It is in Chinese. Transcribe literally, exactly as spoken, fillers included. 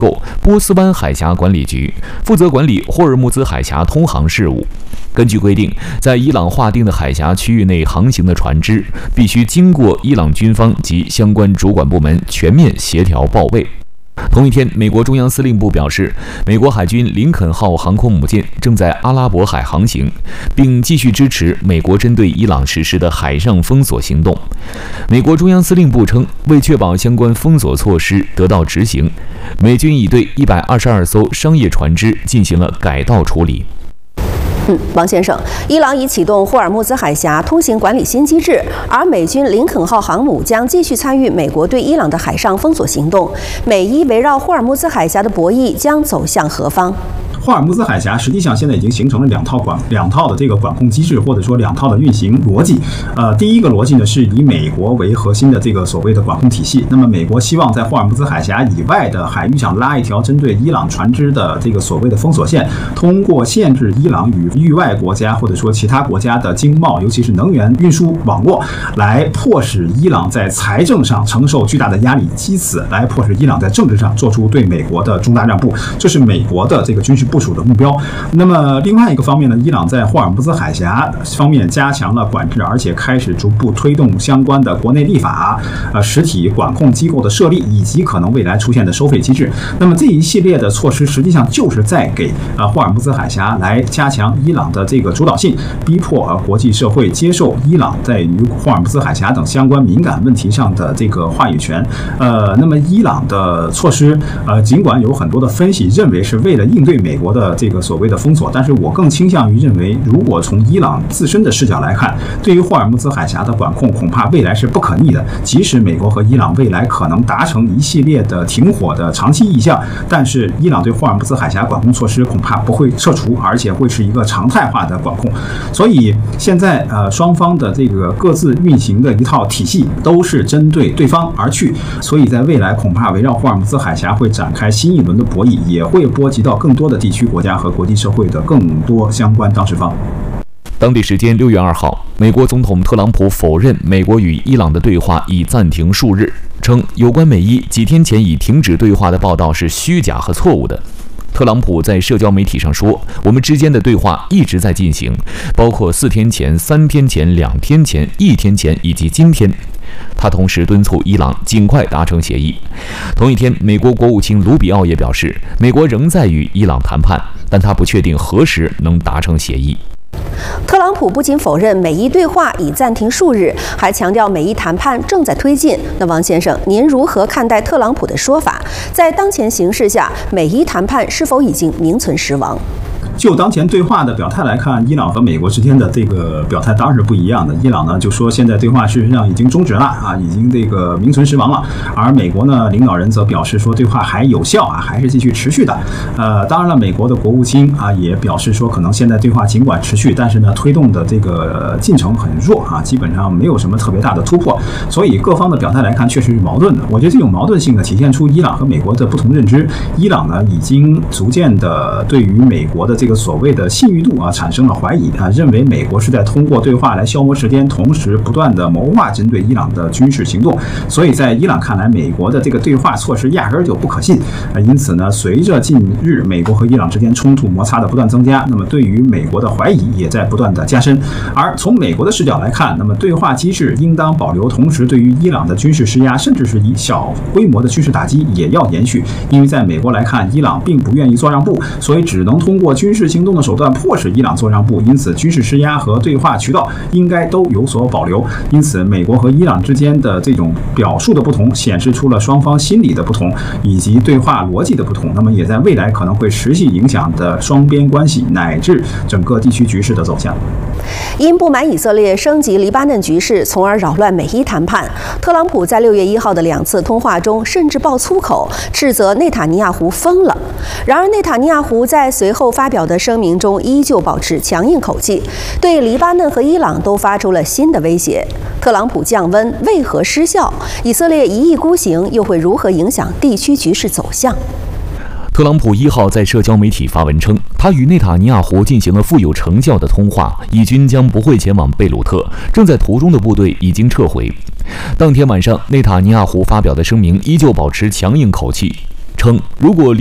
构波斯湾海峡管理局，负责管理霍尔木兹海峡通航事务。根据规定，在伊朗划定的海峡区域内航行的船只，必须经过伊朗军方及相关主管部门全面协调报备。同一天，美国中央司令部表示，美国海军林肯号航空母舰正在阿拉伯海航行，并继续支持美国针对伊朗实施的海上封锁行动。美国中央司令部称，为确保相关封锁措施得到执行，美军已对一百二十二艘商业船只进行了改道处理。 嗯，王先生，伊朗已启动霍尔木兹海峡通行管理新机制，而美军林肯号航母将继续参与美国对伊朗的海上封锁行动。美伊围绕霍尔木兹海峡的博弈将走向何方？ 霍尔木兹海峡实际上现在已经形成了两套管两套的这个管控机制，或者说两套的运行逻辑。呃，第一个逻辑呢是以美国为核心的这个所谓的管控体系。那么美国希望在霍尔木兹海峡以外的海域上拉一条针对伊朗船只的这个所谓的封锁线，通过限制伊朗与域外国家或者说其他国家的经贸，尤其是能源运输网络，来迫使伊朗在财政上承受巨大的压力，以此来迫使伊朗在政治上做出对美国的重大让步。这是美国的这个军事部署的目标。那么另外一个方面呢，伊朗在霍尔木兹海峡方面加强了管制，而且开始逐步推动相关的国内立法、呃实体管控机构的设立，以及可能未来出现的收费机制。那么这一系列的措施，实际上就是在给呃霍尔木兹海峡来加强伊朗的这个主导性，逼迫呃国际社会接受伊朗在于霍尔木兹海峡等相关敏感问题上的这个话语权。呃，那么伊朗的措施，呃，尽管有很多的分析认为是为了应对美国的这个所谓的封锁，但是我更倾向于认为，如果从伊朗自身的视角来看，对于霍尔木兹海峡的管控，恐怕未来是不可逆的。即使美国和伊朗未来可能达成一系列的停火的长期意向，但是伊朗对霍尔木兹海峡管控措施恐怕不会撤除，而且会是一个常态化的管控。所以现在呃双方的这个各自运行的一套体系都是针对对方而去，所以在未来恐怕围绕霍尔木兹海峡会展开新一轮的博弈，也会波及到更多的地区国家和国际社会的更多相关当事方。 当地时间六月二号，美国总统特朗普否认美国与伊朗的对话已暂停数日，称有关美伊几天前已停止对话的报道是虚假和错误的。特朗普在社交媒体上说，我们之间的对话一直在进行，包括四天前、三天前、两天前、一天前以及今天。他同时敦促伊朗尽快达成协议。同一天，美国国务卿卢比奥也表示，美国仍在与伊朗谈判，但他不确定何时能达成协议。 特朗普不仅否认美伊对话已暂停数日，还强调美伊谈判正在推进。那王先生，您如何看待特朗普的说法？在当前形势下，美伊谈判是否已经名存实亡？ 就当前对话的表态来看，伊朗和美国之间的这个表态当然是不一样的。伊朗呢就说现在对话事实上已经终止了啊，已经这个名存实亡了。而美国呢领导人则表示说对话还有效啊，还是继续持续的。呃，当然了，美国的国务卿啊也表示说，可能现在对话尽管持续，但是呢推动的这个进程很弱啊，基本上没有什么特别大的突破。所以各方的表态来看，确实是矛盾的。我觉得这种矛盾性呢，体现出伊朗和美国的不同认知。伊朗呢已经逐渐的对于美国的这个所谓的信誉度啊产生了怀疑啊，认为美国是在通过对话来消磨时间，同时不断的谋划针对伊朗的军事行动。所以在伊朗看来，美国的这个对话措施压根儿就不可信啊。因此呢，随着近日美国和伊朗之间冲突摩擦的不断增加，那么对于美国的怀疑也在不断的加深。而从美国的视角来看，那么对话机制应当保留，同时对于伊朗的军事施压，甚至是以小规模的军事打击也要延续。因为在美国来看，伊朗并不愿意做让步，所以只能通过军事行动的手段迫使伊朗做让步，因此军事施压和对话渠道应该都有所保留。因此美国和伊朗之间的这种表述的不同，显示出了双方心理的不同以及对话逻辑的不同，那么也在未来可能会持续影响的双边关系乃至整个地区局势的走向。 因不满以色列升级黎巴嫩局势，从而扰乱美伊谈判，特朗普在六月一号的两次通话中甚至爆粗口，斥责内塔尼亚胡疯了。然而内塔尼亚胡在随后发表的声明中依旧保持强硬口气，对黎巴嫩和伊朗都发出了新的威胁。特朗普降温为何失效？以色列一意孤行又会如何影响地区局势走向？ 特朗普一号在社交媒体发文称，他与内塔尼亚胡进行了富有成效的通话，以军将不会前往贝鲁特，正在途中的部队已经撤回。当天晚上，内塔尼亚胡发表的声明依旧保持强硬口气， 称，如果